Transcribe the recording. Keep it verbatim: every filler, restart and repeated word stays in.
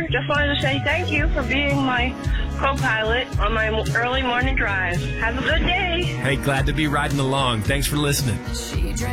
Just wanted to say thank you for being my co-pilot on my early morning drive. Have a good day. Hey, glad to be riding along. Thanks for listening.